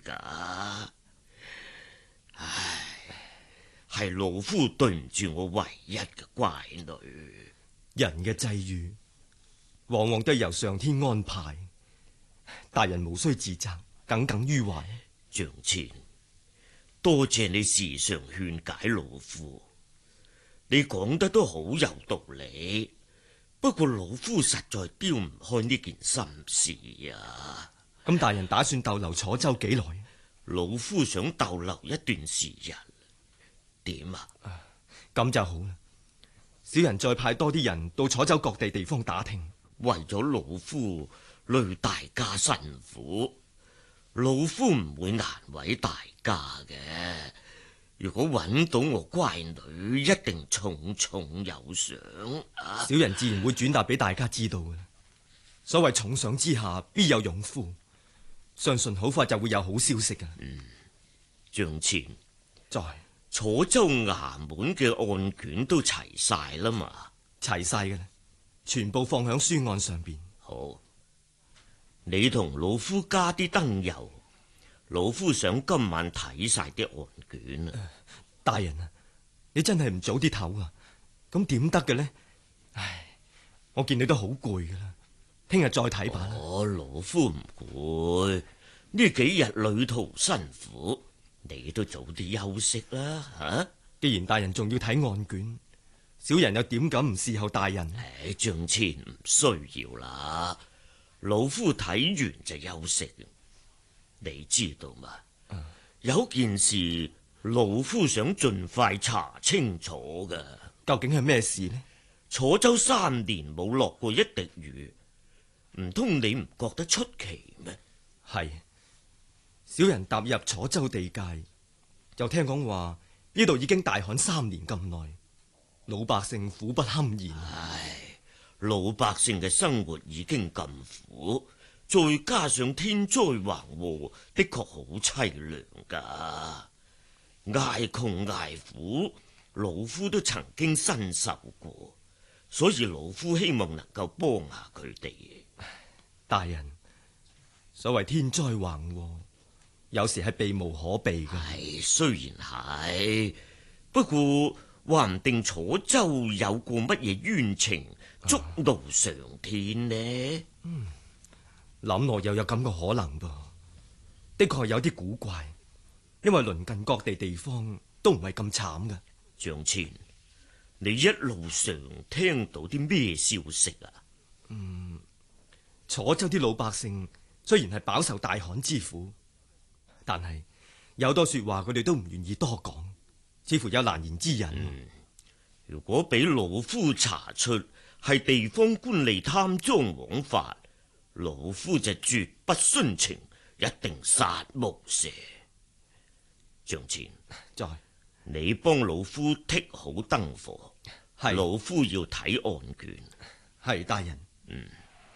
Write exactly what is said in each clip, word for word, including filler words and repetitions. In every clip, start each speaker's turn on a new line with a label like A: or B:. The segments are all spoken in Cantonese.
A: 噶。唉，係老夫對唔住我唯一嘅乖女。
B: 人嘅際遇往往都係由上天安排，大人無需自責，耿耿於懷。
A: 丈前，多謝你時常勸解老夫，你講得都好有道理。不過老夫實在丟唔開呢件心事啊。
B: 咁大人打算逗留楚州幾耐？
A: 老夫想逗留一段時日。點啊？
B: 咁就好啦。小人再派多啲人到楚州各地地方打聽。
A: 為咗老夫累大家辛苦，老夫唔會難為大家嘅。如果揾到我乖女，一定重重有賞啊！
B: 小人自然會轉達俾大家知道嘅。所謂重賞之下必有勇夫，相信好快就會有好消息嘅。
A: 嗯，丈前
B: 在
A: 楚州衙門嘅案卷都齊晒啦嘛？
B: 齊晒嘅啦，全部放響書案上邊。
A: 好，你同老夫加啲燈油。老夫想今晚睇晒啲案卷啊、呃！
B: 大人啊，你真係唔早啲唞啊？咁點得嘅呢？唉，我見你都好攰噶啦，聽日再睇吧。
A: 我、哦、老夫唔攰，呢幾日旅途辛苦，你都早啲休息啦吓、啊。
B: 既然大人仲要睇案卷，小人又點敢唔侍候大人？
A: 唉，丈前唔需要啦，老夫睇完就休息。你知道嘛？嗯、有件事老夫想盡快查清楚㗎。
B: 究竟係咩事呢？
A: 楚州三年冇落過一滴雨，唔通你唔覺得出奇咩？
B: 係，小人踏入楚州地界，就聽講話呢度已經大旱三年咁耐，老百姓苦不堪言。
A: 唉，老百姓嘅生活已經咁苦，再加上天災橫禍，的確好淒涼噶。挨窮挨苦，老夫都曾經身受過，所以老夫希望能夠幫下佢哋。
B: 大人，所謂天災橫禍，有時係避無可避嘅。
A: 係，雖然係，不過話唔定楚州有過乜嘢冤情，觸怒上天呢？
B: 嗯。諗落又有咁個可能噃，的確係有啲古怪，因為鄰近各地地方都唔係咁慘噶。
A: 丈前，你一路上聽到啲咩消息啊？
B: 嗯，楚州啲老百姓雖然係飽受大旱之苦，但係有多說話佢哋都唔願意多講，似乎有難言之隱。
A: 嗯，如果俾老夫查出係地方官吏貪贓枉法，老夫就絕不殉情，一定殺無赦。丈前，
B: 在
A: 你幫老夫剔好燈火，
B: 係
A: 老夫要睇案卷。
B: 係大人。
A: 嗯，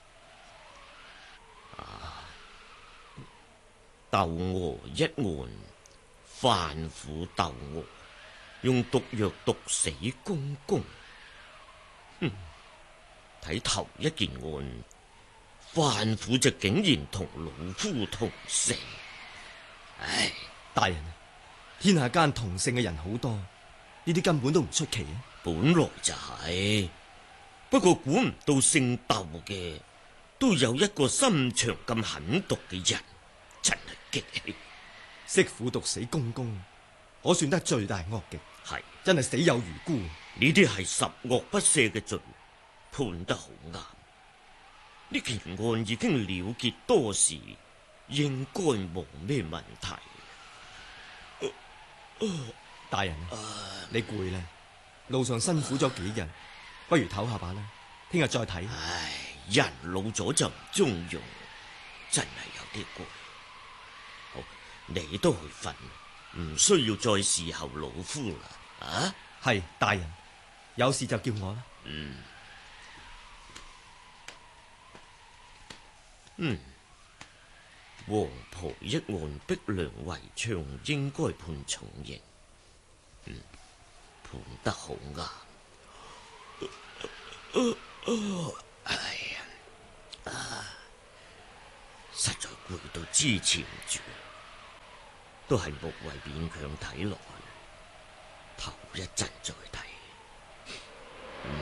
A: 啊，竇娥一案，范府竇娥用毒藥毒死公公。哼，睇頭一件案。范府就竟然同老夫同姓，唉，
B: 大人，天下間同姓嘅人好多，呢啲根本都唔出奇啊！
A: 本來就係、是，不過估唔到姓竇嘅都有一個心腸咁狠毒嘅人，真係激氣。
B: 媳婦毒死公公，可算得罪大惡極，
A: 係
B: 真係死有餘辜。
A: 呢啲係十惡不赦嘅罪，判得好啱。呢件案已經了結多時，應該冇咩問題。呃呃、
B: 大人，呃、你攰啦，路上辛苦咗幾日，不如唞下吧啦，聽日再睇。
A: 唉，人老咗就唔中用，真係有啲攰。好，你都去瞓，唔需要再侍候老夫啦。啊，
B: 係大人，有事就叫我啦。
A: 嗯。嗯，王婆一案逼良為娼，應該判重刑。嗯，判得好啱。哎呀，啊，實在攰到支持唔住。 都係無謂勉強睇落去，頭一陣再睇。嗯，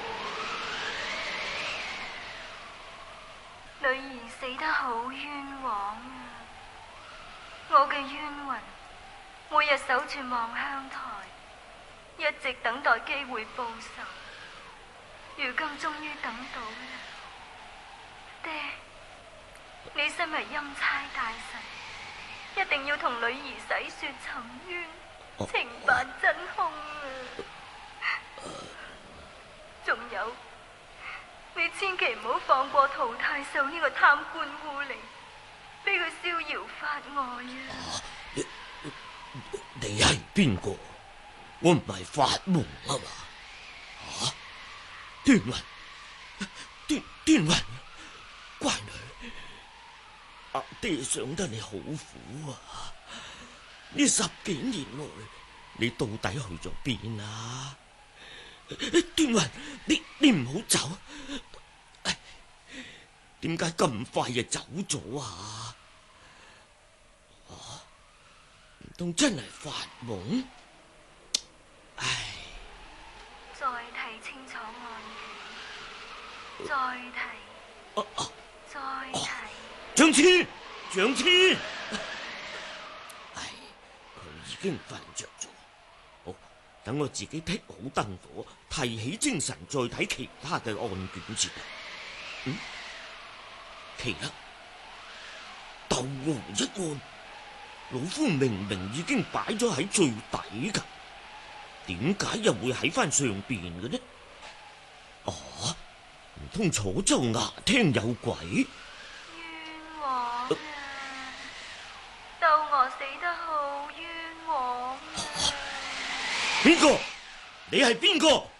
C: 女兒死得好冤枉啊！我嘅冤魂每日守住望鄉台，一直等待機會報仇。如今終於等到啦，爹，你身為欽差大臣，一定要同女兒洗雪尋冤，懲辦真兇啊！仲有，你千祈唔好放過陶太守呢個貪官污吏，俾佢逍遙法外啊！
A: 你你係邊個？我唔係發夢啊嘛！啊，端雲，端端雲，乖女，阿爹想得你好苦啊！呢十幾年來，你到底去咗邊啊？端雲，你你唔好走！點解咁快就走咗啊？啊，唔通真係發夢？唉，
C: 再睇清楚案卷，再睇，
A: 啊啊、
C: 再睇。
A: 張千，張千，唉，佢已經瞓着咗。好，等我自己剔好燈火，提起精神，再睇其他嘅案卷先。嗯，奇啦，鬥王一案，老夫明明已經擺咗喺最底噶。點解又會喺翻上邊嘅呢？哦，唔通楚州衙廳有鬼？
C: 冤枉啊！鬥我死得好冤枉啊！
A: 邊個？你係邊個？